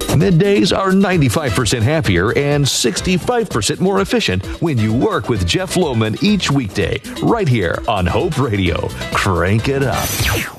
Middays are 95% happier and 65% more efficient when you work with Jeff Lohman each weekday, right here on Hope Radio. Crank it up.